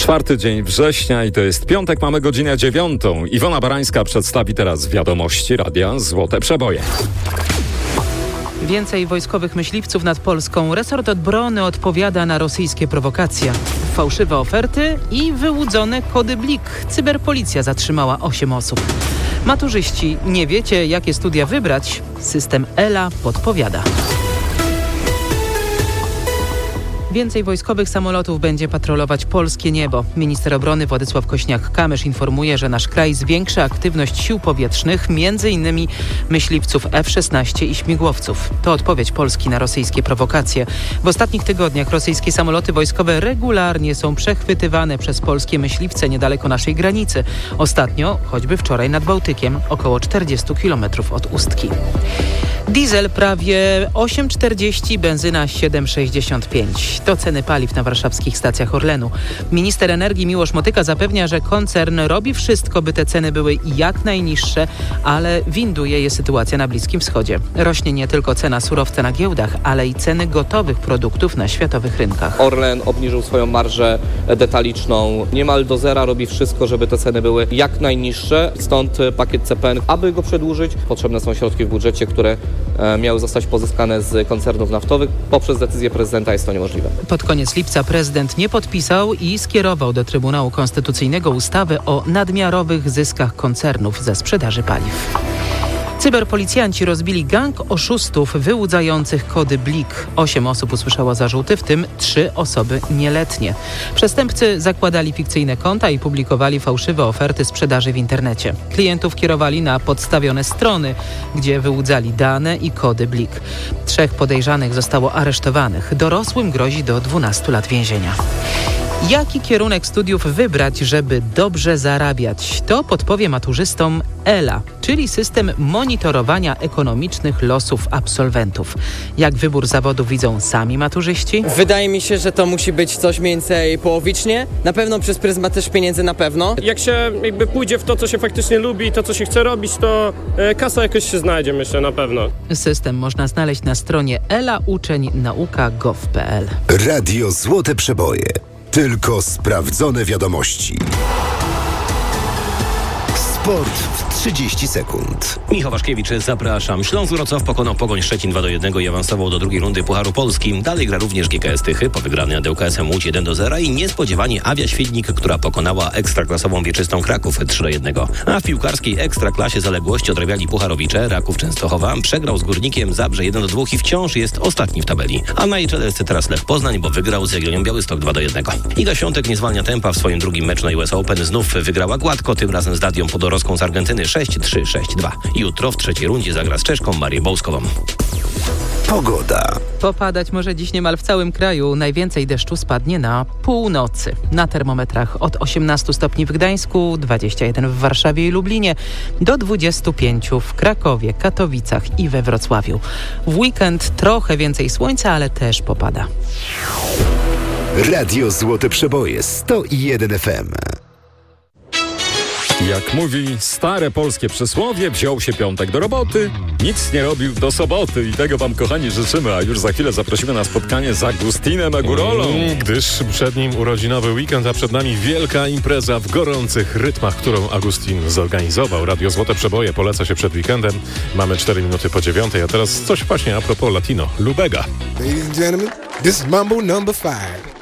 4 dzień września i to jest piątek, mamy godzinę 9. Iwona Barańska przedstawi teraz wiadomości Radia Złote Przeboje. Więcej wojskowych myśliwców nad Polską. Resort obrony odpowiada na rosyjskie prowokacje. Fałszywe oferty i wyłudzone kody Blik. Cyberpolicja zatrzymała 8 osób. Maturzyści, nie wiecie, jakie studia wybrać? System ELA podpowiada. Więcej wojskowych samolotów będzie patrolować polskie niebo. Minister obrony Władysław Kośniak-Kamysz informuje, że nasz kraj zwiększa aktywność sił powietrznych, m.in. myśliwców F-16 i śmigłowców. To odpowiedź Polski na rosyjskie prowokacje. W ostatnich tygodniach rosyjskie samoloty wojskowe regularnie są przechwytywane przez polskie myśliwce niedaleko naszej granicy. Ostatnio, choćby wczoraj nad Bałtykiem, około 40 km od Ustki. Diesel prawie 8,40, benzyna 7,65. To ceny paliw na warszawskich stacjach Orlenu. Minister energii Miłosz Motyka zapewnia, że koncern robi wszystko, by te ceny były jak najniższe, ale winduje je sytuacja na Bliskim Wschodzie. Rośnie nie tylko cena surowca na giełdach, ale i ceny gotowych produktów na światowych rynkach. Orlen obniżył swoją marżę detaliczną niemal do zera, robi wszystko, żeby te ceny były jak najniższe. Stąd pakiet CPN. Aby go przedłużyć, potrzebne są środki w budżecie, które miały zostać pozyskane z koncernów naftowych. Poprzez decyzję prezydenta jest to niemożliwe. Pod koniec lipca prezydent nie podpisał i skierował do Trybunału Konstytucyjnego ustawę o nadmiarowych zyskach koncernów ze sprzedaży paliw. Cyberpolicjanci rozbili gang oszustów wyłudzających kody Blik. 8 osób usłyszało zarzuty, w tym 3 osoby nieletnie. Przestępcy zakładali fikcyjne konta i publikowali fałszywe oferty sprzedaży w internecie. Klientów kierowali na podstawione strony, gdzie wyłudzali dane i kody Blik. 3 podejrzanych zostało aresztowanych. Dorosłym grozi do 12 lat więzienia. Jaki kierunek studiów wybrać, żeby dobrze zarabiać? To podpowie maturzystom ELA, czyli system monitorowania ekonomicznych losów absolwentów. Jak wybór zawodów widzą sami maturzyści? Wydaje mi się, że to musi być coś mniej więcej połowicznie. Na pewno przez pryzmat też pieniędzy na pewno. Jak się pójdzie w to, co się faktycznie lubi, to, co się chce robić, to kasa jakoś się znajdzie, myślę, na pewno. System można znaleźć na stronie elauczeń.nauka.gov.pl. Radio Złote Przeboje. Tylko sprawdzone wiadomości. Sport w 30 sekund. Michał Waszkiewicz, zapraszam. Śląsk Wrocław pokonał Pogoń Szczecin 2-1 i awansował do drugiej rundy Pucharu Polski. Dalej gra również GKS Tychy po wygranej nad ŁKS-em Łódź 1-0 i niespodziewanie Awia Świdnik, która pokonała ekstraklasową Wieczystą Kraków 3-1. A w piłkarskiej ekstraklasie zaległości odrabiali Pucharowicze. Raków Częstochowa przegrał z Górnikiem Zabrze 1-2 i wciąż jest ostatni w tabeli. A na jej czele jest teraz Lech Poznań, bo wygrał z Jagiellonią Białystok 2-1. Iga Świątek nie zwalnia tempa. W swoim drugim meczu na US Open znów wygrała gładko, tym razem z Dadią Podoroską z Argentyny 6-3, 6-2. Jutro w trzeciej rundzie zagra z Czeszką Marię Bołskową. Pogoda. Popadać może dziś niemal w całym kraju. Najwięcej deszczu spadnie na północy. Na termometrach od 18 stopni w Gdańsku, 21 w Warszawie i Lublinie, do 25 w Krakowie, Katowicach i we Wrocławiu. W weekend trochę więcej słońca, ale też popada. Radio Złote Przeboje 101 FM. Jak mówi stare polskie przysłowie, wziął się piątek do roboty, nic nie robił do soboty i tego wam, kochani, życzymy, a już za chwilę zaprosimy na spotkanie z Agustinem Egurolą. Gdyż przed nim urodzinowy weekend, a przed nami wielka impreza w gorących rytmach, którą Agustin zorganizował. Radio Złote Przeboje poleca się przed weekendem. Mamy 4 minuty po 9, a teraz coś właśnie a propos latino. Lubega. Ladies and gentlemen, this is Mambo number 5.